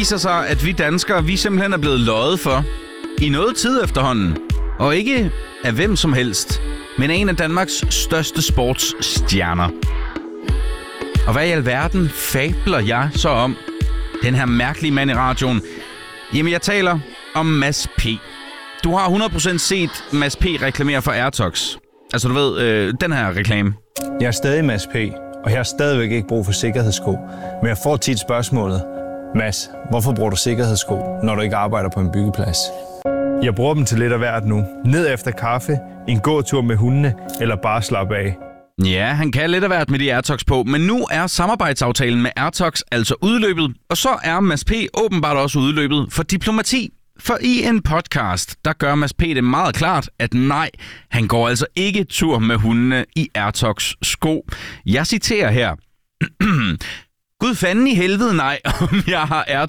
viser sig, at vi danskere, vi simpelthen er blevet løjet for i noget tid efterhånden. Og ikke af hvem som helst, men af en af Danmarks største sportsstjerner. Og hvad i alverden fabler jeg så om den her mærkelige mand i radioen? Jamen, jeg taler om Mads P. Du har 100% set Mads P. reklamere for Airtox. Altså, du ved, den her reklame. Jeg er stadig Mads P., og jeg har stadigvæk ikke brug for sikkerhedssko. Men jeg får tit spørgsmålet: Mads, hvorfor bruger du sikkerhedssko, når du ikke arbejder på en byggeplads? Jeg bruger dem til lidt af hvert nu. Ned efter kaffe, en gåtur med hundene, eller bare slappe af. Ja, han kan lidt af hvert med de Airtox på, men nu er samarbejdsaftalen med Airtox altså udløbet, og så er Mads P. åbenbart også udløbet for diplomati. For i en podcast, der gør Mads P. det meget klart, at nej, han går altså ikke tur med hundene i Airtox sko. Jeg citerer her. Gud fanden i helvede nej, om jeg har